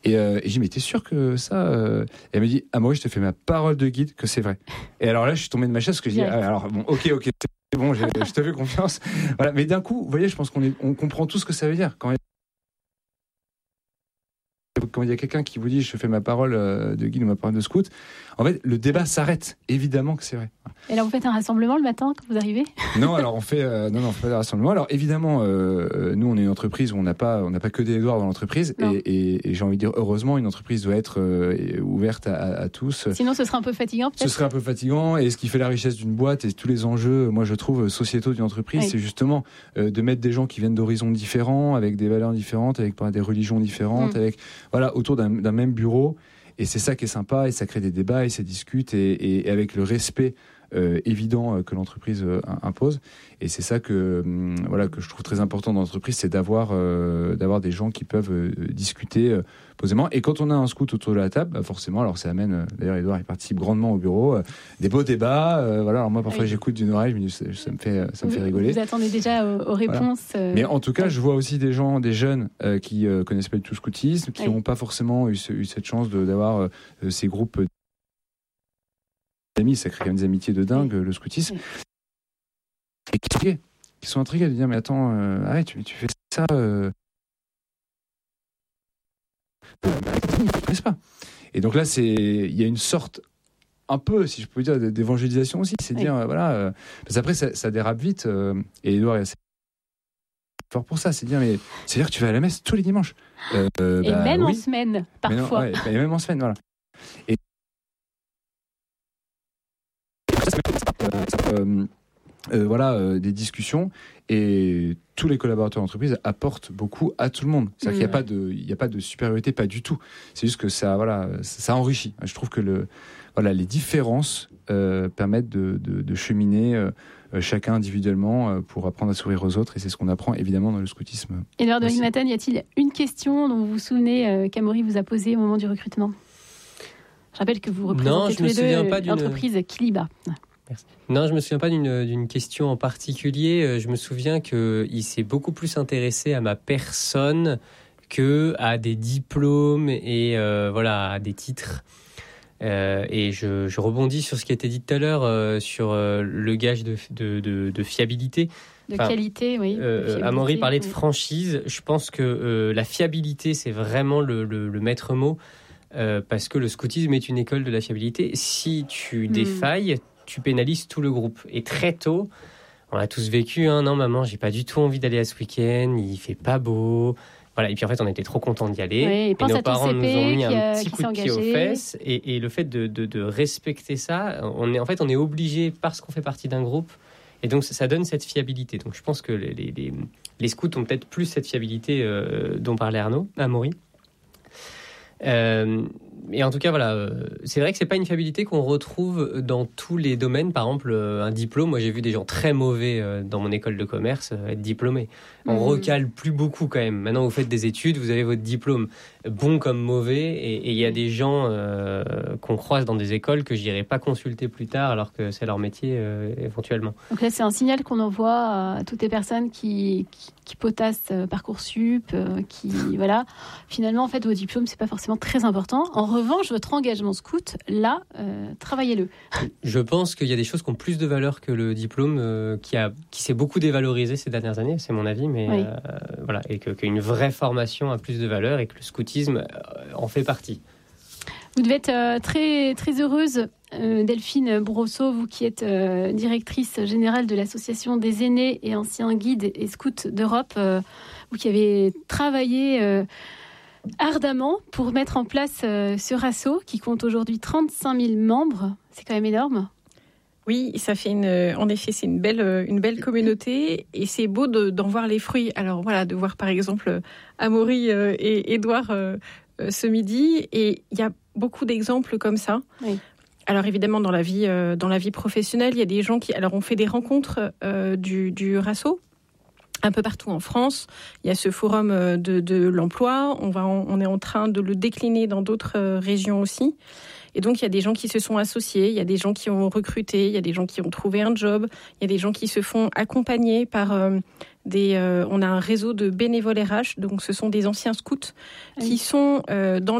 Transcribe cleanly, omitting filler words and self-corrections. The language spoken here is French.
Et j'ai dit, mais t'es sûr que ça Et elle me dit, Amaury, je te fais ma parole de guide que c'est vrai. Et alors là, je suis tombé de ma chaise parce que je dis, alors bon, ok, c'est bon, je te fais confiance. Voilà. Mais d'un coup, vous voyez, je pense qu'on comprend tout ce que ça veut dire. Quand il y a quelqu'un qui vous dit, je fais ma parole de guide ou ma parole de scout, en fait, le débat s'arrête. Évidemment que c'est vrai. Et là, vous faites un rassemblement le matin quand vous arrivez ? Non, alors on fait pas de rassemblement. Alors évidemment, nous on est une entreprise où on n'a pas que des Édouard dans l'entreprise, et j'ai envie de dire heureusement, une entreprise doit être ouverte à tous. Sinon, ce serait un peu fatigant, peut-être. Ce serait un peu fatigant, et ce qui fait la richesse d'une boîte et tous les enjeux, moi je trouve sociétaux d'une entreprise, c'est justement de mettre des gens qui viennent d'horizons différents, avec des valeurs différentes, avec des religions différentes, avec autour d'un même bureau. Et c'est ça qui est sympa, et ça crée des débats, et ça discute, et avec le respect évident que l'entreprise impose. Et c'est ça que je trouve très important dans l'entreprise, c'est d'avoir des gens qui peuvent discuter posément. Et quand on a un scout autour de la table, forcément, alors ça amène, d'ailleurs Édouard il participe grandement au bureau, des beaux débats. Alors moi parfois j'écoute d'une oreille, ça me fait rigoler. Vous attendez déjà aux réponses. Mais en tout cas, je vois aussi des jeunes qui connaissent pas du tout le scoutisme, qui n'ont pas forcément eu cette chance d'avoir ces groupes d'amis, ça crée quand même des amitiés de dingue, le scoutisme. Et qui sont intrigués de dire, mais attends, arrête, tu fais ça. Ils ne connaissent pas. Et donc là, il y a une sorte, un peu, si je peux dire, d'évangélisation aussi. C'est dire, parce qu'après, ça dérape vite. Et Édouard est assez fort pour ça. C'est dire, mais c'est-à-dire que tu vas à la messe tous les dimanches. Même en semaine, parfois. Et même en semaine, voilà. Et des discussions, et tous les collaborateurs d'entreprise apportent beaucoup à tout le monde. C'est-à-dire qu'il n'y a pas de supériorité, pas du tout. C'est juste que ça enrichit. Je trouve que les différences permettent de cheminer chacun individuellement pour apprendre à sourire aux autres, et c'est ce qu'on apprend évidemment dans le scoutisme. Et lors de Rimatan, y a-t-il une question dont vous vous souvenez qu'Amaury vous a posée au moment du recrutement ? Je rappelle que vous représentez tous les deux l'entreprise Kiliba. Merci. Non, je ne me souviens pas d'une question en particulier. Je me souviens qu'il s'est beaucoup plus intéressé à ma personne qu'à des diplômes et à des titres. Et je rebondis sur ce qui a été dit tout à l'heure, sur le gage de fiabilité. Qualité, oui. Amaury parlait de franchise. Je pense que la fiabilité, c'est vraiment le maître mot, parce que le scoutisme est une école de la fiabilité. Si tu défailles, tu pénalises tout le groupe. Et très tôt, on a tous vécu, non maman, j'ai pas du tout envie d'aller à ce week-end, il fait pas beau. Voilà. Et puis en fait, on était trop contents d'y aller. Oui, et nos parents nous ont mis un petit coup de pied aux fesses. Et le fait de respecter ça, on est obligé parce qu'on fait partie d'un groupe. Et donc ça donne cette fiabilité. Donc je pense que les scouts ont peut-être plus cette fiabilité dont parlait Amaury. Et en tout cas, c'est vrai que c'est pas une fiabilité qu'on retrouve dans tous les domaines. Par exemple, un diplôme, moi j'ai vu des gens très mauvais dans mon école de commerce être diplômés. On recale plus beaucoup quand même. Maintenant, vous faites des études, vous avez votre diplôme, bon comme mauvais, et il y a des gens qu'on croise dans des écoles que j'irai pas consulter plus tard, alors que c'est leur métier éventuellement. Donc là, c'est un signal qu'on envoie à toutes les personnes qui potassent Parcoursup, Finalement, en fait, vos diplômes, c'est pas forcément très important. En revanche, votre engagement scout, là, travaillez-le. Je pense qu'il y a des choses qui ont plus de valeur que le diplôme, qui s'est beaucoup dévalorisé ces dernières années, c'est mon avis, mais et qu'une vraie formation a plus de valeur, et que le scoutisme en fait partie. Vous devez être très, très heureuse, Delphine Brosseau, vous qui êtes directrice générale de l'Association des aînés et anciens guides et scouts d'Europe, vous qui avez travaillé ardemment pour mettre en place ce RASSO qui compte aujourd'hui 35 000 membres. C'est quand même énorme. Oui, ça fait en effet, c'est une belle communauté, et c'est beau d'en voir les fruits. Alors voilà, de voir par exemple Amaury et Édouard ce midi, et il y a beaucoup d'exemples comme ça. Oui. Alors évidemment, dans la vie professionnelle, il y a des gens on fait des rencontres du RASSO un peu partout en France. Il y a ce forum de l'emploi. On est en train de le décliner dans d'autres régions aussi. Et donc, il y a des gens qui se sont associés, il y a des gens qui ont recruté, il y a des gens qui ont trouvé un job, il y a des gens qui se font accompagner par on a un réseau de bénévoles RH, donc ce sont des anciens scouts qui sont dans